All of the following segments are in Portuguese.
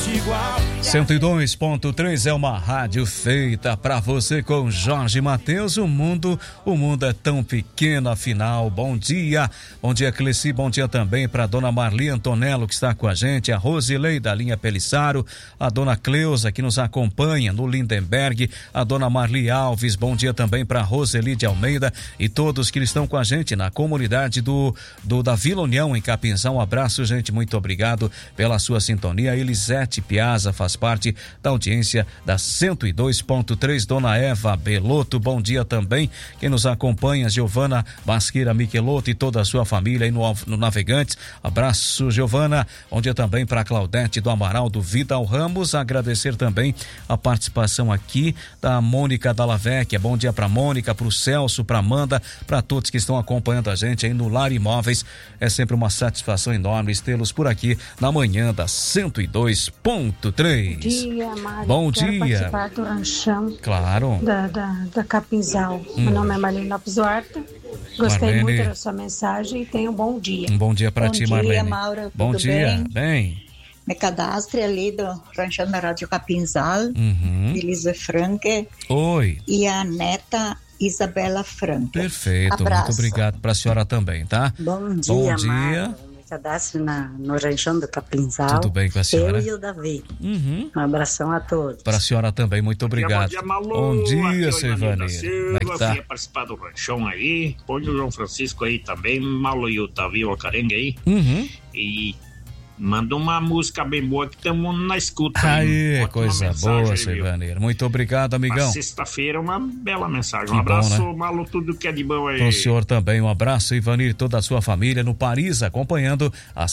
igual. 102.3 é uma rádio feita pra você com Jorge Mateus. O mundo é tão pequeno, afinal. Bom dia, Cleci, bom dia também pra dona Marli Antonello, que está com a gente, a Rosilei da linha Pelissaro, a dona Cleusa, que nos acompanha no Lindenberg, a dona Marli Alves, bom dia também pra Roseli de Almeida e todos que estão com a gente na comunidade da Vila União, em Capinzal. Um abraço, gente, muito obrigado pela sua sintonia. Elisete Piazza faz parte da audiência da 102.3, dona Eva Belotto, bom dia também. Quem nos acompanha, Giovana Basqueira Michelotto e toda a sua família aí no Navegantes. Abraço, Giovana. Bom dia também para Claudete do Amaral, do Vidal Ramos. Agradecer também a participação aqui da Mônica Dallavecchia. Bom dia para Mônica, para o Celso, para Amanda, para todos que estão acompanhando a gente aí no Lar Imóveis. É sempre uma satisfação enorme tê-los por aqui na manhã da 102.3. Bom dia, Mário. Bom Quero dia. participar do ranchão. Claro. Da Capinzal. Meu nome é Marlene Lopes Duarte. Gostei Marlene, muito da sua mensagem e tenha um bom dia. Um bom dia para ti, Marlene. Bom dia, Mauro. Bom Tudo dia. Bem? Me cadastre ali do ranchão da Rádio Capinzal. Elisa Franque. Oi. E a neta Isabela Franque. Perfeito. Abraço. Muito obrigado para a senhora também, tá? Bom dia, Bom dia. Mário. Cadastro no ranchão do Capinzal. Tudo bem com a senhora? Eu e o Davi. Um abração a todos. Para a senhora também, muito obrigado. Bom dia, Malu. Bom dia, seu Silvanir. Como é que tá? Queria participar do ranchão aí. Põe o João Francisco aí também. Malu e o Davi, o Carengue aí. E manda uma música bem boa que estamos na escuta. Aí, coisa boa, Silvanir. Muito obrigado, amigão. Na sexta-feira, uma bela mensagem. Que Um abraço, bom, né? Malu, tudo que é de bom aí. Para o senhor também, um abraço, Ivanir, e toda a sua família no Paris, acompanhando a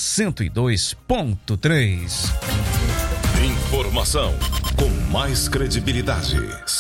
102.3. Informação com mais credibilidade.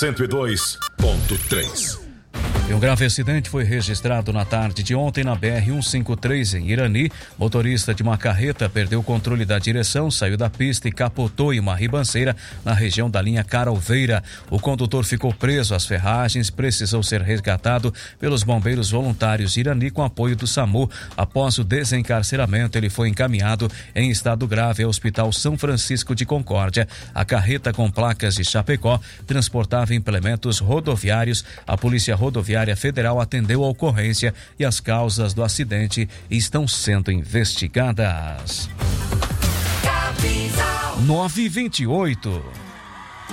102.3. Um grave acidente foi registrado na tarde de ontem na BR-153 em Irani. Motorista de uma carreta perdeu o controle da direção, saiu da pista e capotou em uma ribanceira na região da linha Carolveira. O condutor ficou preso às ferragens, precisou ser resgatado pelos bombeiros voluntários de Irani com apoio do SAMU. Após o desencarceramento, ele foi encaminhado em estado grave ao Hospital São Francisco de Concórdia. A carreta com placas de Chapecó transportava implementos rodoviários. A Polícia Rodoviária Federal atendeu a ocorrência e as causas do acidente estão sendo investigadas. 9h28.